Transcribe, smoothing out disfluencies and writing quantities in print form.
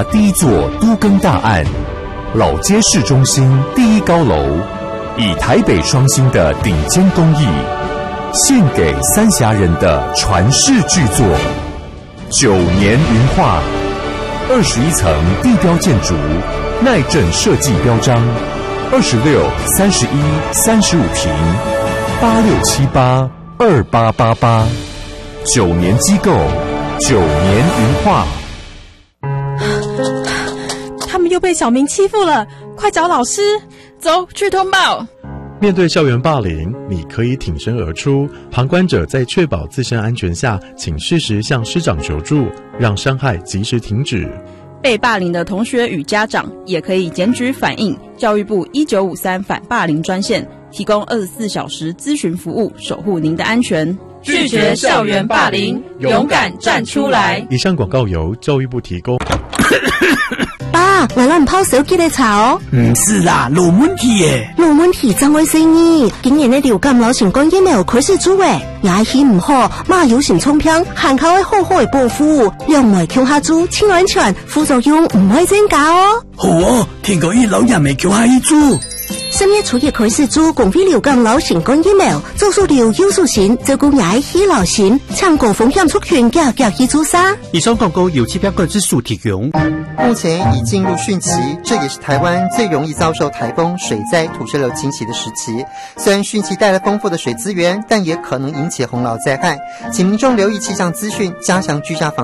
第一座都更大案，老街市中心第一高楼，以台北双星的顶尖工艺，献给三峡人的传世巨作9年云画，21层地标建筑，耐震设计标章，26、31、35坪，86782888，9年机构，9年云画。 他们又被小明欺负了，快找老师！ 走去通报。 面对校园霸凌，你可以挺身而出，旁观者在确保自身安全下，请适时向师长求助，让伤害及时停止。 被霸凌的同学与家长也可以检举反映教育部1953反霸凌专线，提供24小时咨询服务，守护您的安全。 拒绝校园霸凌，勇敢站出来。 以上广告由教育部提供。 爸，为咱泡手机的茶哦。 唔是啦，有问题耶。 有问题怎会生意？今年的流感流行感染有开始做诶，牙齿唔好，马有性冲偏，含口会好好的保护，两袂强下做，清安全，副作用唔会增加哦。 好哦，听过伊老人未强下伊做。 深夜初夜开始做共非流感流行感疫苗，做出流有素型，照顾牙齿流行，抢高风险族群加去做啥？ 以上广告由7标指数提供。 目前已进入汛期，这也是台湾最容易遭受台风、水灾、土石流侵袭的时期。虽然汛期带来丰富的水资源，但也可能引起洪涝灾害，请民众留意气象资讯，加强居家防